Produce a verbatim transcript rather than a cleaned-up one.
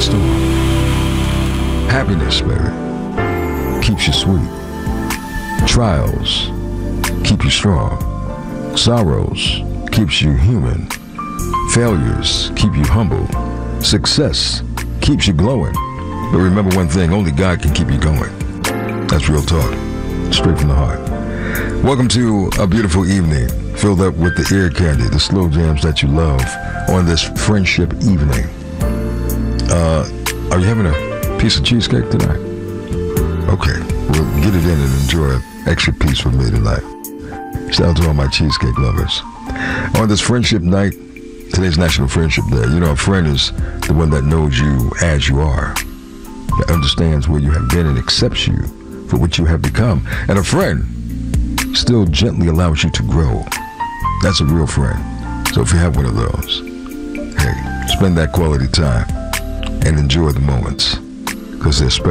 storm. Happiness, baby, keeps you sweet. Trials keep you strong. Sorrows keeps you human. Failures keep you humble. Success keeps you glowing. But remember one thing, only God can keep you going. That's real talk, straight from the heart. Welcome to a beautiful evening, filled up with the ear candy, the slow jams that you love on this friendship evening. Uh, are you having a piece of cheesecake tonight? Okay, well, get it in and enjoy an extra piece for me tonight. Shout out to all my cheesecake lovers. On this friendship night, today's National Friendship Day. You know, a friend is the one that knows you as you are, that understands where you have been and accepts you for what you have become. And a friend still gently allows you to grow. That's a real friend. So if you have one of those, hey, spend that quality time and enjoy the moments, because they're special.